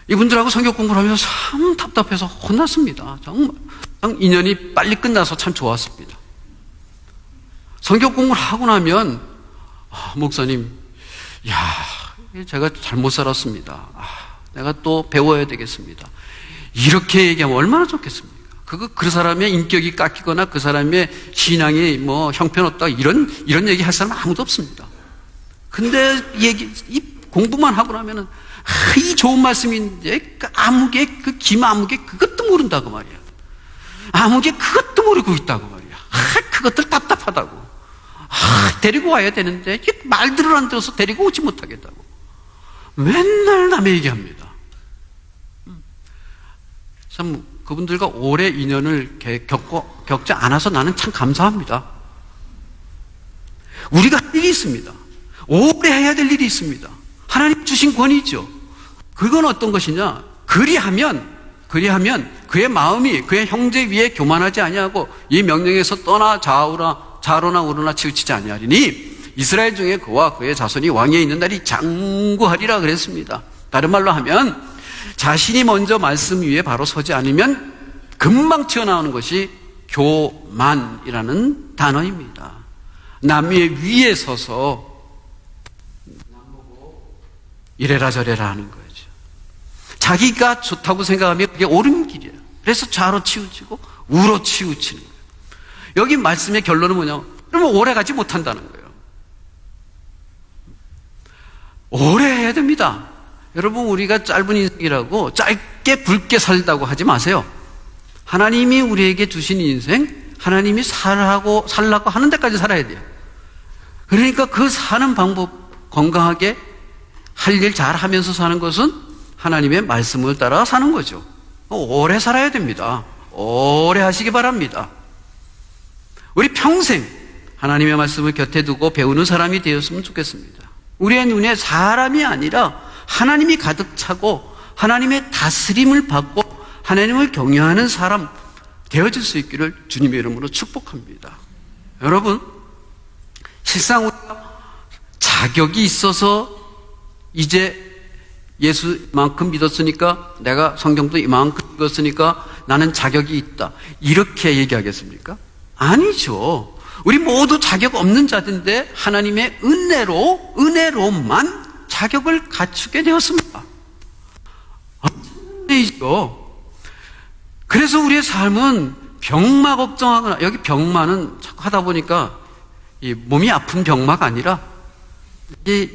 이분들하고 성경 공부를 하면서 참 답답해서 혼났습니다. 정말 인연이 빨리 끝나서 참 좋았습니다. 성경 공부를 하고 나면 목사님, 제가 잘못 살았습니다. 내가 또 배워야 되겠습니다. 이렇게 얘기하면 얼마나 좋겠습니까? 그 사람의 인격이 깎이거나 그 사람의 신앙이 형편없다 이런 얘기 할 사람 아무도 없습니다. 근데 이 공부만 하고 나면은 이 좋은 말씀인데 김 아무개 그것도 모른다고 말이야. 아무개 그것도 모르고 있다고 말이야. 그것들 답답하다고. 데리고 와야 되는데 말들을 안 들어서 데리고 오지 못하겠다고. 맨날 남의 얘기합니다. 참 그분들과 오래 인연을 겪지 않아서 나는 참 감사합니다. 우리가 할 일이 있습니다. 오래 해야 될 일이 있습니다. 하나님 주신 권위죠. 그건 어떤 것이냐? 그리하면 그의 마음이 그의 형제 위에 교만하지 아니하고 이 명령에서 떠나 좌로나 우로나 치우치지 아니하리니 이스라엘 중에 그와 그의 자손이 왕위에 있는 날이 장구하리라 그랬습니다. 다른 말로 하면 자신이 먼저 말씀 위에 바로 서지 않으면 금방 튀어나오는 것이 교만이라는 단어입니다. 남의 위에 서서 이래라 저래라 하는 거죠. 자기가 좋다고 생각하면 그게 옳은 길이에요. 그래서 좌로 치우치고 우로 치우치는 거예요. 여기 말씀의 결론은 뭐냐면 그러면 오래 가지 못한다는 거예요. 오래 해야 됩니다. 여러분, 우리가 짧은 인생이라고 짧게 붉게 살다고 하지 마세요. 하나님이 우리에게 주신 인생, 하나님이 살라고 하는 데까지 살아야 돼요. 그러니까 그 사는 방법, 건강하게 할 일 잘 하면서 사는 것은 하나님의 말씀을 따라 사는 거죠. 오래 살아야 됩니다. 오래 하시기 바랍니다. 우리 평생 하나님의 말씀을 곁에 두고 배우는 사람이 되었으면 좋겠습니다. 우리의 눈에 사람이 아니라 하나님이 가득 차고 하나님의 다스림을 받고 하나님을 경외하는 사람 되어질 수 있기를 주님의 이름으로 축복합니다. 여러분, 실상 우리가 자격이 있어서 이제 예수만큼 믿었으니까, 내가 성경도 이만큼 읽었으니까 나는 자격이 있다, 이렇게 얘기하겠습니까? 아니죠. 우리 모두 자격 없는 자들인데 하나님의 은혜로만 자격을 갖추게 되었습니다. 은혜이죠. 그래서 우리의 삶은 병마 걱정하거나, 여기 병마는 자꾸 하다 보니까 이 몸이 아픈 병마가 아니라 이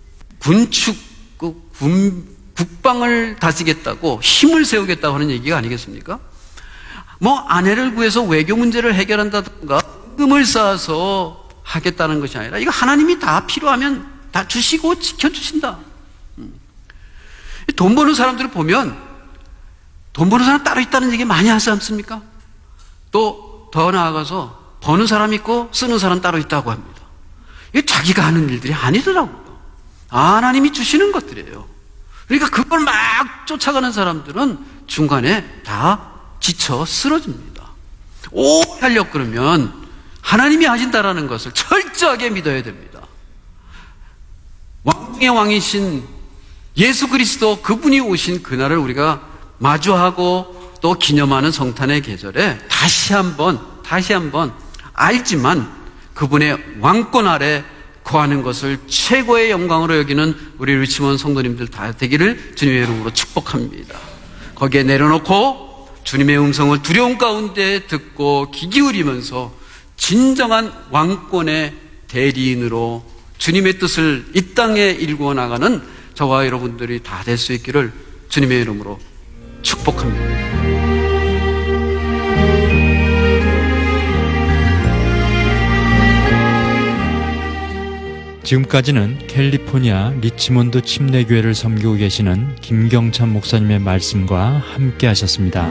국방을 다지겠다고 힘을 세우겠다고 하는 얘기가 아니겠습니까? 아내를 구해서 외교 문제를 해결한다든가 금을 쌓아서 하겠다는 것이 아니라 이거 하나님이 다 필요하면 다 주시고 지켜주신다. 돈 버는 사람들을 보면 돈 버는 사람 따로 있다는 얘기 많이 하지 않습니까? 또 더 나아가서 버는 사람 있고 쓰는 사람 따로 있다고 합니다. 이게 자기가 하는 일들이 아니더라고요. 하나님이 주시는 것들이에요. 그러니까 그걸 막 쫓아가는 사람들은 중간에 다 지쳐 쓰러집니다. 오래 하려고 그러면 하나님이 하신다라는 것을 철저하게 믿어야 됩니다. 왕 중의 왕이신 예수 그리스도, 그분이 오신 그날을 우리가 마주하고 또 기념하는 성탄의 계절에 다시 한번 알지만 그분의 왕권 아래 거하는 것을 최고의 영광으로 여기는 우리 리치몬드 성도님들 다 되기를 주님의 이름으로 축복합니다. 거기에 내려놓고 주님의 음성을 두려움 가운데 듣고 귀 기울이면서 진정한 왕권의 대리인으로 주님의 뜻을 이 땅에 일구어 나가는 저와 여러분들이 다 될 수 있기를 주님의 이름으로 축복합니다. 지금까지는 캘리포니아 리치몬드 침례교회를 섬기고 계시는 김경찬 목사님의 말씀과 함께 하셨습니다.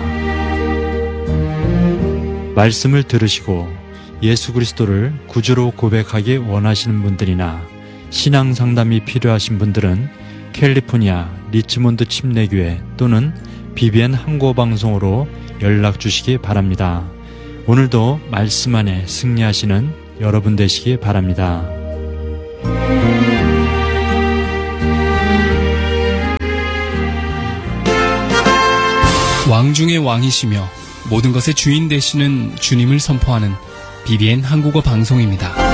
말씀을 들으시고 예수 그리스도를 구주로 고백하기 원하시는 분들이나 신앙 상담이 필요하신 분들은 캘리포니아 리치몬드 침례교회 또는 BBN 한국어방송으로 연락 주시기 바랍니다. 오늘도 말씀 안에 승리하시는 여러분 되시기 바랍니다. 왕 중의 왕이시며 모든 것의 주인 되시는 주님을 선포하는 BBN 한국어 방송입니다.